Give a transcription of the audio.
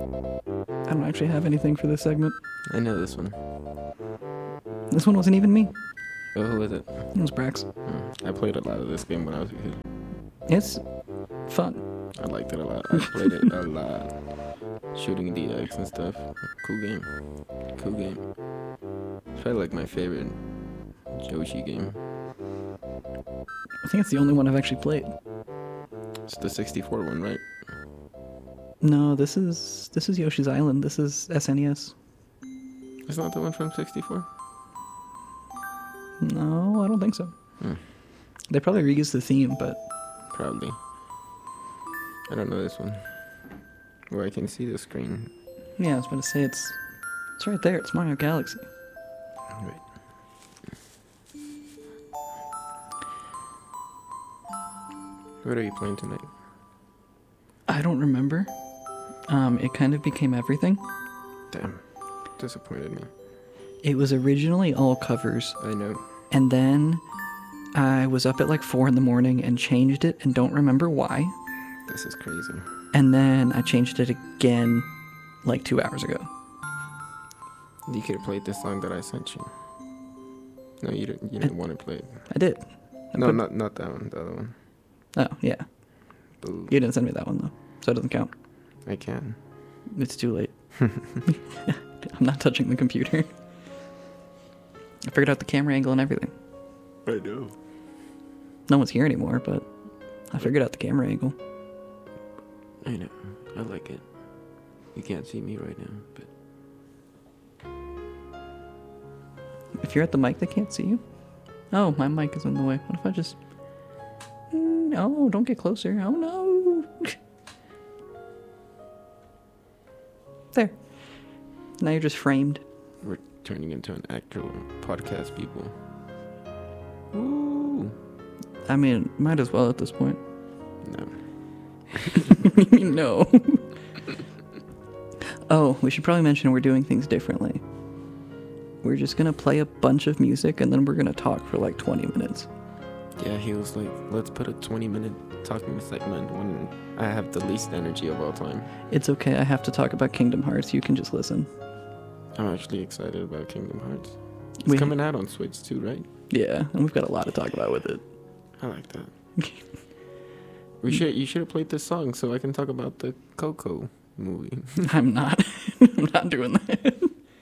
I don't actually have anything for this segment. I know this one. This one wasn't even me. Oh, who was it? It was Brax. I played a lot of this game when I was a kid. It's fun. I liked it a lot. I played it a lot. Shooting DX and stuff. Cool game. Cool game. It's probably like my favorite Yoshi game. I think it's the only one I've actually played. It's the 64 one, right? No, this is Yoshi's Island. This is SNES. It's not the one from 64? No, I don't think so. They probably reused the theme, but Probably. I don't know this one. Where I can see the screen. yeah, I was about to say it's right there. It's Mario Galaxy. Right. What are you playing tonight? I don't remember. It kind of became everything. Damn. Disappointed me. It was originally all covers, I know. and then I was up at like 4 a.m. and changed it and don't remember why. This is crazy. And then I changed it again like 2 hours ago. You could have played this song that I sent you. No, you didn't want to play it. I did. No, not that one. The other one. Oh, yeah. Boo. You didn't send me that one, though, so it doesn't count. I can. It's too late. I'm not touching the computer. I figured out the camera angle and everything. I know. No one's here anymore, but I figured out the camera angle. I know. I like it. You can't see me right now, but If you're at the mic, they can't see you. Oh, my mic is in the way. What if I just... No, don't get closer. Oh, no. There. Now you're just framed. we're turning into an actual podcast, people. Woo! I mean, might as well at this point. No. No. Oh, we should probably mention we're doing things differently. We're just gonna play a bunch of music and then we're gonna talk for like 20 minutes. Yeah, he was like, let's put a 20-minute talking segment when I have the least energy of all time. It's okay, I have to talk about Kingdom Hearts. You can just listen. I'm actually excited about Kingdom Hearts. It's coming out on Switch too, right? Yeah, and we've got a lot to talk about with it. I like that. You should have played this song so I can talk about the Coco movie. I'm not. I'm not doing that.